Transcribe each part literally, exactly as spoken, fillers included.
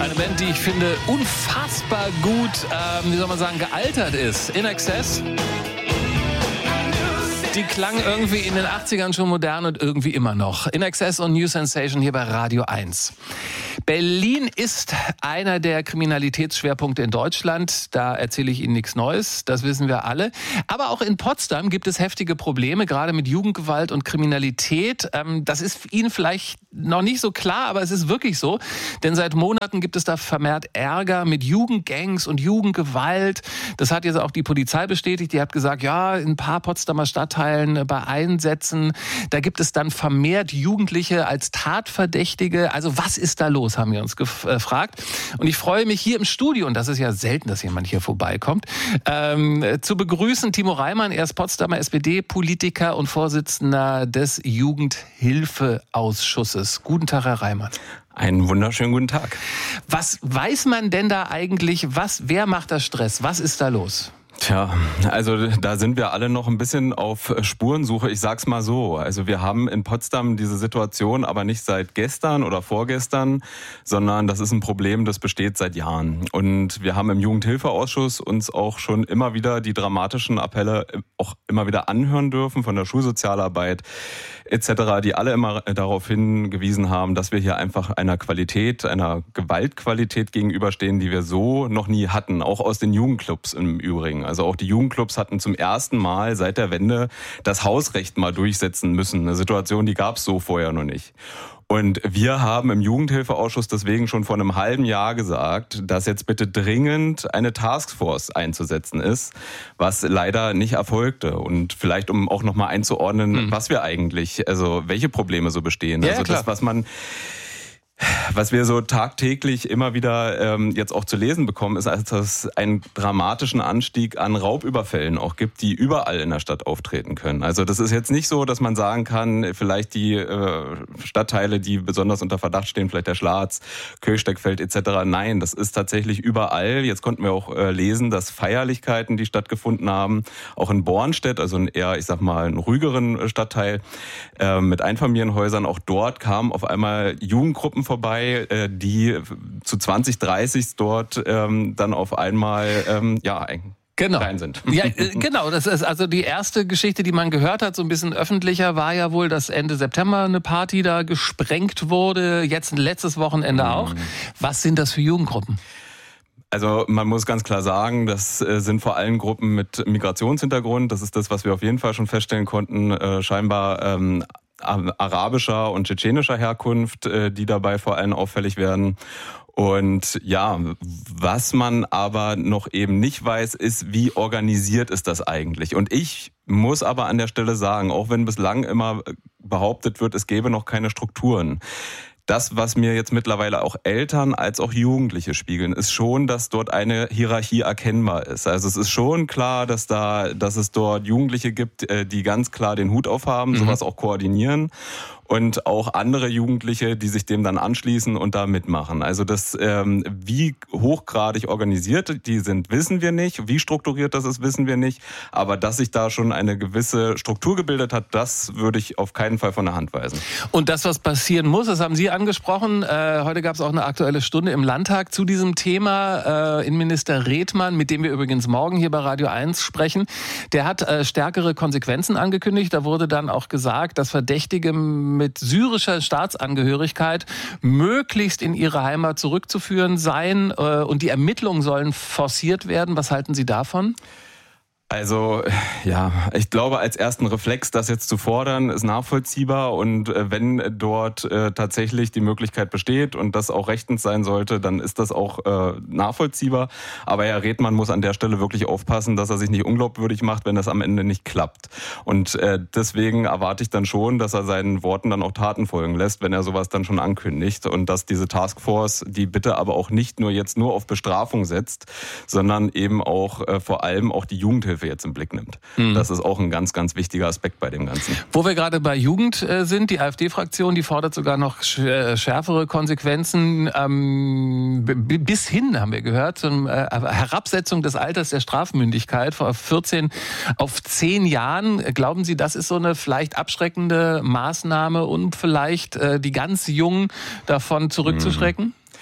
Eine Band, die ich finde unfassbar gut, ähm, wie soll man sagen, gealtert ist. In Excess. Die klang irgendwie in den achtzigern schon modern und irgendwie immer noch. In Excess und New Sensation hier bei Radio eins. Berlin ist einer der Kriminalitätsschwerpunkte in Deutschland. Da erzähle ich Ihnen nichts Neues, das wissen wir alle. Aber auch in Potsdam gibt es heftige Probleme, gerade mit Jugendgewalt und Kriminalität. Das ist Ihnen vielleicht noch nicht so klar, aber es ist wirklich so. Denn seit Monaten gibt es da vermehrt Ärger mit Jugendgangs und Jugendgewalt. Das hat jetzt auch die Polizei bestätigt. Die hat gesagt, ja, in ein paar Potsdamer Stadtteilen bei Einsätzen, da gibt es dann vermehrt Jugendliche als Tatverdächtige. Also was ist da los, haben wir uns gefragt. Und ich freue mich hier im Studio, und das ist ja selten, dass jemand hier vorbeikommt, ähm, zu begrüßen Timo Reimann. Er ist Potsdamer S P D-Politiker und Vorsitzender des Jugendhilfeausschusses. Guten Tag, Herr Reimann. Einen wunderschönen guten Tag. Was weiß man denn da eigentlich? Was, wer macht da Stress? Was ist da los? Tja, also da sind wir alle noch ein bisschen auf Spurensuche. Ich sag's mal so. Also wir haben in Potsdam diese Situation aber nicht seit gestern oder vorgestern, sondern das ist ein Problem, das besteht seit Jahren. Und wir haben im Jugendhilfeausschuss uns auch schon immer wieder die dramatischen Appelle auch immer wieder anhören dürfen von der Schulsozialarbeit et cetera, die alle immer darauf hingewiesen haben, dass wir hier einfach einer Qualität, einer Gewaltqualität gegenüberstehen, die wir so noch nie hatten, auch aus den Jugendclubs im Übrigen. Also auch die Jugendclubs hatten zum ersten Mal seit der Wende das Hausrecht mal durchsetzen müssen. Eine Situation, die gab es so vorher noch nicht. Und wir haben im Jugendhilfeausschuss deswegen schon vor einem halben Jahr gesagt, dass jetzt bitte dringend eine Taskforce einzusetzen ist, was leider nicht erfolgte. Und vielleicht, um auch nochmal einzuordnen, mhm. was wir eigentlich, also welche Probleme so bestehen. Ja, also klar. das, was man... Was wir so tagtäglich immer wieder ähm, jetzt auch zu lesen bekommen, ist, dass es einen dramatischen Anstieg an Raubüberfällen auch gibt, die überall in der Stadt auftreten können. Also das ist jetzt nicht so, dass man sagen kann, vielleicht die äh, Stadtteile, die besonders unter Verdacht stehen, vielleicht der Schlatz, Köhlsteckfeld et cetera. Nein, das ist tatsächlich überall. Jetzt konnten wir auch äh, lesen, dass Feierlichkeiten, die stattgefunden haben, auch in Bornstedt, also in eher, ich sag mal, einen ruhigeren Stadtteil äh, mit Einfamilienhäusern, auch dort kamen auf einmal Jugendgruppen vorbei, die zu zwanzig, dreißig dort ähm, dann auf einmal ähm, ja Genau. rein sind. Ja, genau. Das ist also die erste Geschichte, die man gehört hat, so ein bisschen öffentlicher, war ja wohl, dass Ende September eine Party da gesprengt wurde. Jetzt letztes Wochenende mhm. auch. Was sind das für Jugendgruppen? Also man muss ganz klar sagen, das sind vor allem Gruppen mit Migrationshintergrund. Das ist das, was wir auf jeden Fall schon feststellen konnten. Äh, scheinbar ähm, arabischer und tschetschenischer Herkunft, die dabei vor allem auffällig werden. Und ja, was man aber noch eben nicht weiß, ist, wie organisiert ist das eigentlich? Und ich muss aber an der Stelle sagen, auch wenn bislang immer behauptet wird, es gäbe noch keine Strukturen, das, was mir jetzt mittlerweile auch Eltern als auch Jugendliche spiegeln, ist schon, dass dort eine Hierarchie erkennbar ist. Also es ist schon klar, dass da, dass es dort Jugendliche gibt, die ganz klar den Hut aufhaben, mhm. sowas auch koordinieren. Und auch andere Jugendliche, die sich dem dann anschließen und da mitmachen. Also das, ähm, wie hochgradig organisiert die sind, wissen wir nicht. Wie strukturiert das ist, wissen wir nicht. Aber dass sich da schon eine gewisse Struktur gebildet hat, das würde ich auf keinen Fall von der Hand weisen. Und das, was passieren muss, das haben Sie angesprochen. Äh, heute gab es auch eine Aktuelle Stunde im Landtag zu diesem Thema. Äh, Innenminister Redmann, mit dem wir übrigens morgen hier bei Radio eins sprechen, der hat äh, stärkere Konsequenzen angekündigt. Da wurde dann auch gesagt, dass Verdächtige mit syrischer Staatsangehörigkeit möglichst in ihre Heimat zurückzuführen seien und die Ermittlungen sollen forciert werden. Was halten Sie davon? Also ja, ich glaube, als ersten Reflex, das jetzt zu fordern, ist nachvollziehbar. Und wenn dort äh, tatsächlich die Möglichkeit besteht und das auch rechtens sein sollte, dann ist das auch äh, nachvollziehbar. Aber Herr Redmann muss an der Stelle wirklich aufpassen, dass er sich nicht unglaubwürdig macht, wenn das am Ende nicht klappt. Und äh, deswegen erwarte ich dann schon, dass er seinen Worten dann auch Taten folgen lässt, wenn er sowas dann schon ankündigt. Und dass diese Taskforce, die bitte aber auch nicht nur jetzt nur auf Bestrafung setzt, sondern eben auch äh, vor allem auch die Jugendhilfe jetzt im Blick nimmt. Mhm. Das ist auch ein ganz, ganz wichtiger Aspekt bei dem Ganzen. Wo wir gerade bei Jugend äh, sind, die AfD-Fraktion, die fordert sogar noch sch- schärfere Konsequenzen, ähm, b- bis hin, haben wir gehört, zur äh, Herabsetzung des Alters der Strafmündigkeit von vierzehn auf zehn Jahren. Glauben Sie, das ist so eine vielleicht abschreckende Maßnahme, um vielleicht äh, die ganz Jungen davon zurückzuschrecken? Mhm.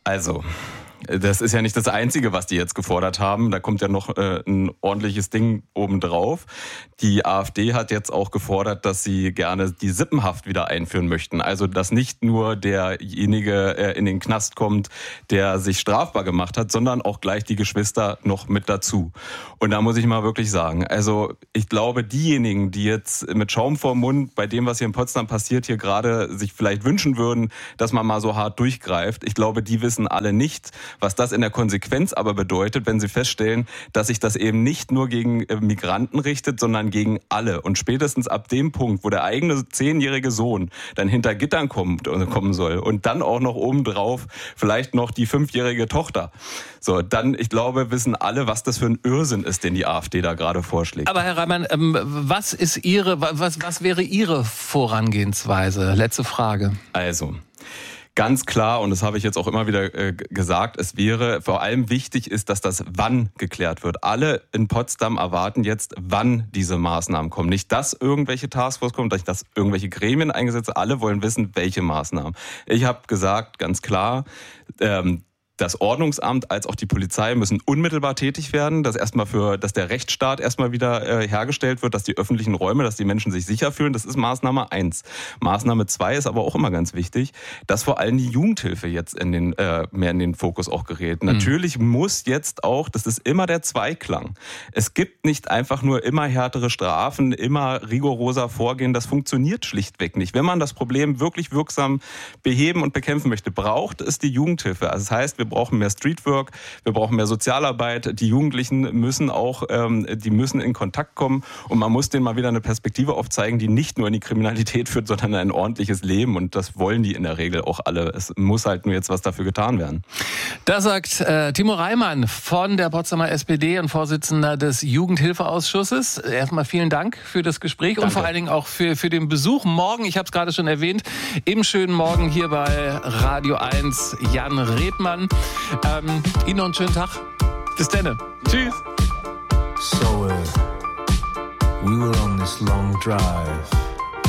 Also, das ist ja nicht das Einzige, was die jetzt gefordert haben. Da kommt ja noch äh, ein ordentliches Ding obendrauf. Die AfD hat jetzt auch gefordert, dass sie gerne die Sippenhaft wieder einführen möchten. Also, dass nicht nur derjenige äh, in den Knast kommt, der sich strafbar gemacht hat, sondern auch gleich die Geschwister noch mit dazu. Und da muss ich mal wirklich sagen, also ich glaube, diejenigen, die jetzt mit Schaum vorm Mund bei dem, was hier in Potsdam passiert, hier gerade sich vielleicht wünschen würden, dass man mal so hart durchgreift, ich glaube, die wissen alle nicht, was das in der Konsequenz aber bedeutet, wenn sie feststellen, dass sich das eben nicht nur gegen Migranten richtet, sondern gegen alle. Und spätestens ab dem Punkt, wo der eigene zehnjährige Sohn dann hinter Gittern kommt, kommen soll und dann auch noch obendrauf vielleicht noch die fünfjährige Tochter. So, dann, ich glaube, wissen alle, was das für ein Irrsinn ist, den die AfD da gerade vorschlägt. Aber Herr Reimann, ähm, was ist Ihre, was, was wäre Ihre Vorangehensweise? Letzte Frage. Also, ganz klar, und das habe ich jetzt auch immer wieder äh, gesagt, es wäre vor allem wichtig ist, dass das Wann geklärt wird. Alle in Potsdam erwarten jetzt, wann diese Maßnahmen kommen. Nicht, dass irgendwelche Taskforce kommen, nicht, dass irgendwelche Gremien eingesetzt werden. Alle wollen wissen, welche Maßnahmen. Ich habe gesagt, ganz klar, ähm, das Ordnungsamt als auch die Polizei müssen unmittelbar tätig werden, dass erstmal für, dass der Rechtsstaat erstmal wieder äh, hergestellt wird, dass die öffentlichen Räume, dass die Menschen sich sicher fühlen. Das ist Maßnahme eins. Maßnahme zwei ist aber auch immer ganz wichtig, dass vor allem die Jugendhilfe jetzt in den, äh, mehr in den Fokus auch gerät. Mhm. Natürlich muss jetzt auch, das ist immer der Zweiklang. Es gibt nicht einfach nur immer härtere Strafen, immer rigoroser Vorgehen. Das funktioniert schlichtweg nicht. Wenn man das Problem wirklich wirksam beheben und bekämpfen möchte, braucht es die Jugendhilfe. Also das heißt, wir brauchen mehr Streetwork, wir brauchen mehr Sozialarbeit. Die Jugendlichen müssen auch, ähm, die müssen in Kontakt kommen und man muss denen mal wieder eine Perspektive aufzeigen, die nicht nur in die Kriminalität führt, sondern ein ordentliches Leben. Und das wollen die in der Regel auch alle. Es muss halt nur jetzt was dafür getan werden. Da sagt äh, Timo Reimann von der Potsdamer S P D und Vorsitzender des Jugendhilfeausschusses. Erstmal vielen Dank für das Gespräch. Danke. Und vor allen Dingen auch für, für den Besuch morgen. Ich habe es gerade schon erwähnt, im schönen Morgen hier bei Radio eins, Jan Redmann. Ähm, Ihnen noch einen schönen Tag. Bis dann. Tschüss. So uh, we were on this long drive.